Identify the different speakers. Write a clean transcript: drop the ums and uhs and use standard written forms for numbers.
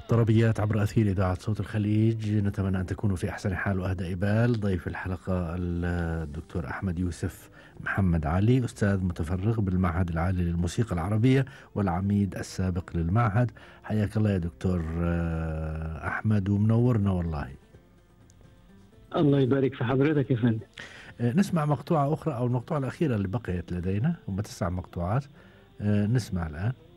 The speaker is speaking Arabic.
Speaker 1: طربيات عبر أثير إذاعة صوت الخليج. نتمنى أن تكونوا في أحسن حال وأهدى بال. ضيف الحلقة الدكتور أحمد يوسف محمد علي، أستاذ متفرغ بالمعهد العالي للموسيقى العربية والعميد السابق للمعهد. حياك الله يا دكتور أحمد، ومنورنا والله.
Speaker 2: الله يبارك في حضرتك يا فندم.
Speaker 1: نسمع مقطوعة أخرى، أو المقطوعة الأخيرة اللي بقيت لدينا، هم 9 مقطوعات. نسمع الآن.